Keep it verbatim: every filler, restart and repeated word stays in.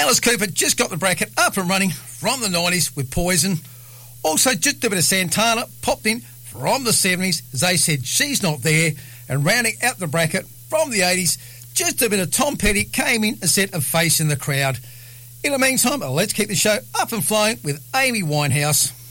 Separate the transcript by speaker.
Speaker 1: Alice Cooper just got the bracket up and running from the nineties with Poison. Also, just a bit of Santana popped in from the seventies as they said She's Not There. And rounding out the bracket from the eighties, just a bit of Tom Petty came in and set a face in the crowd. In the meantime, let's keep the show up and flowing with Amy Winehouse.